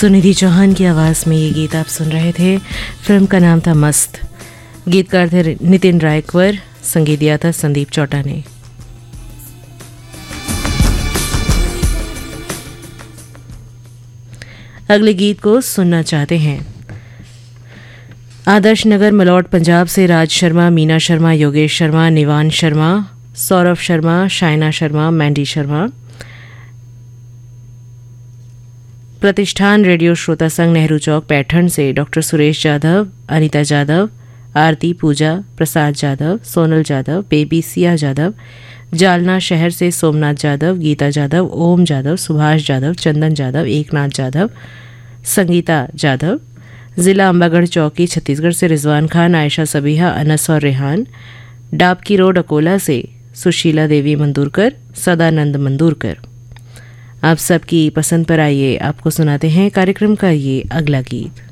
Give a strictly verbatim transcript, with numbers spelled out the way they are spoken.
सुनिधि चौहान की आवाज़ में ये गीत आप सुन रहे थे। फिल्म का नाम था मस्त। गीतकार थे नितिन रायकवर, संगीत दिया था संदीप चौटा ने। अगले गीत को सुनना चाहते हैं आदर्श नगर मलौट पंजाब से राज शर्मा, मीना शर्मा, योगेश शर्मा, निवान शर्मा, सौरभ शर्मा, शाइना शर्मा, मैंडी शर्मा। प्रतिष्ठान रेडियो श्रोता संघ नेहरू चौक पैठण से डॉक्टर सुरेश यादव, अनीता यादव, आरती पूजा, प्रसाद यादव, सोनल यादव, बेबी सिया यादव। जालना शहर से सोमनाथ यादव, गीता यादव, ओम यादव, सुभाष यादव, चंदन यादव, एकनाथ यादव, संगीता यादव। ज़िला अंबागढ़ चौकी छत्तीसगढ़ से रिजवान खान, आयशा सबीहा, अनस और रेहान। डाबकी रोड अकोला से सुशीला देवी मंदूरकर, सदानंद मंदूरकर। आप सबकी पसंद पर आइए, आपको सुनाते हैं कार्यक्रम का ये अगला गीत।